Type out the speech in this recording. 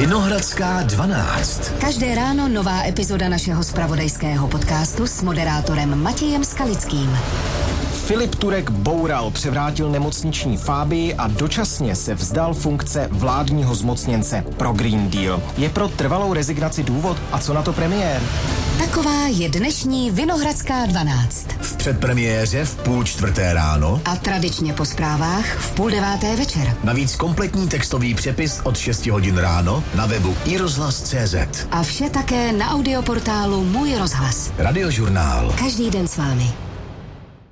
Vinohradská 12. Každé ráno nová epizoda našeho zpravodajského podcastu s moderátorem Matějem Skalickým. Filip Turek boural, převrátil nemocniční fábii a dočasně se vzdal funkce vládního zmocněnce pro Green Deal. Je pro trvalou rezignaci důvod? A co na to premiér? Taková je dnešní Vinohradská 12. V předpremiéře v 3:30 ráno a tradičně po zprávách v 8:30 večer. Navíc kompletní textový přepis od 6 hodin ráno na webu iRozhlas.cz. A vše také na audioportálu Můj rozhlas. Radiožurnál. Každý den s vámi.